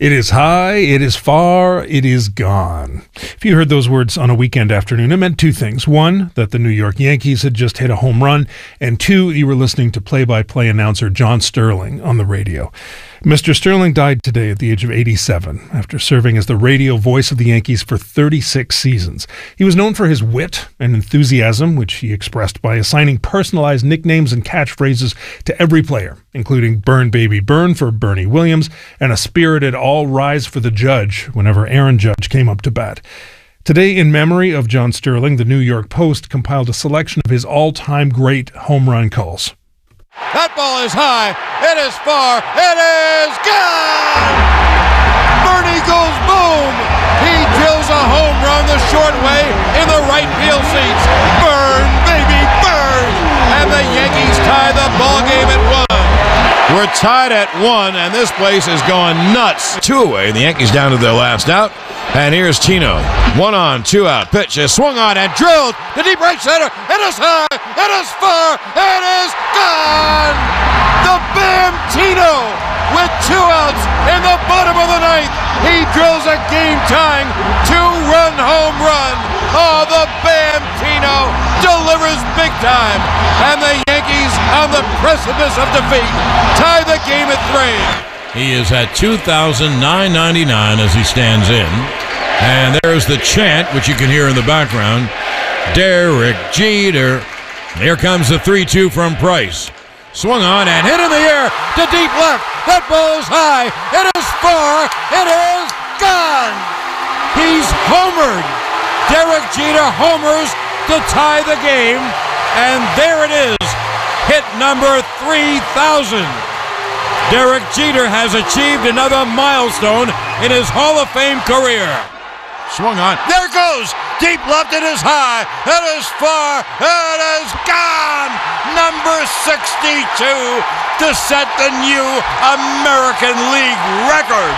It is high, it is far, it is gone. If you heard those words on a weekend afternoon, it meant two things. One, that the New York Yankees had just hit a home run, and two, you were listening to play-by-play announcer John Sterling on the radio. Mr. Sterling died today at the age of 87 after serving as the radio voice of the Yankees for 36 seasons. He was known for his wit and enthusiasm, which he expressed by assigning personalized nicknames and catchphrases to every player, including Burn Baby Burn for Bernie Williams and a spirited All Rise for the Judge whenever Aaron Judge came up to bat. Today, in memory of John Sterling, the New York Post compiled a selection of his all-time great home run calls. That ball is high, it is far, it is gone! Bernie goes boom! He drills a home run the short way in the right field seats. Burn, baby, burn! And the Yankees tie the ball game at 1. We're tied at 1, and this place is going nuts. 2 away, the Yankees down to their last out. And here's Tino. 1 on, 2 out. Pitch is swung on and drilled to deep right center. It is high. It is far. It is gone. The Bam Tino with 2 outs in the bottom of the 9th. He drills a game-tying 2-run home run. Oh, the Bam Tino delivers big time. And the Yankees on the precipice of defeat tie the game at 3. He is at 2,999 as he stands in. And there's the chant, which you can hear in the background. Derek Jeter. Here comes the 3-2 from Price. Swung on and hit in the air to deep left. That ball is high. It is far. It is gone. He's homered. Derek Jeter homers to tie the game. And there it is. Hit number 3,000. Derek Jeter has achieved another milestone in his Hall of Fame career. Swung on. There it goes. Deep left. It is high. It is far. It is gone. Number 62 to set the new American League record.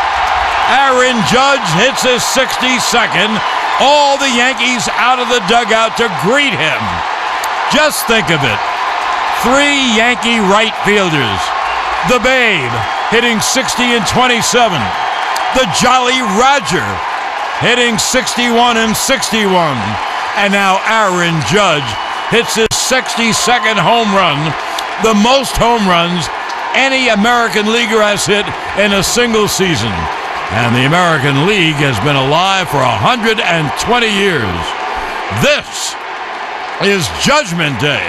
Aaron Judge hits his 62nd. All the Yankees out of the dugout to greet him. Just think of it. 3 Yankee right fielders. The Babe hitting 60 and 27. The Jolly Roger hitting 61 and 61. And now Aaron Judge hits his 62nd home run, the most home runs any American leaguer has hit in a single season. And the American League has been alive for 120 years. This is Judgment Day.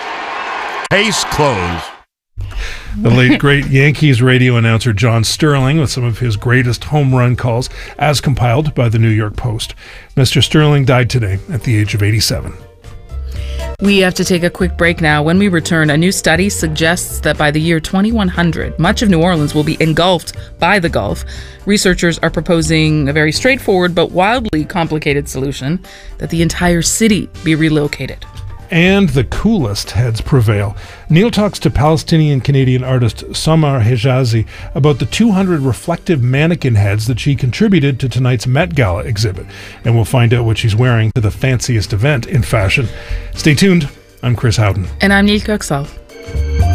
Case closed. The late, great Yankees radio announcer John Sterling with some of his greatest home run calls as compiled by the New York Post. Mr. Sterling died today at the age of 87. We have to take a quick break now. When we return, a new study suggests that by the year 2100, much of New Orleans will be engulfed by the Gulf. Researchers are proposing a very straightforward but wildly complicated solution, that the entire city be relocated. And the coolest heads prevail. Neil talks to Palestinian-Canadian artist Samar Hejazi about the 200 reflective mannequin heads that she contributed to tonight's Met Gala exhibit. And we'll find out what she's wearing to the fanciest event in fashion. Stay tuned. I'm Chris Howden. And I'm Neil Kirksall.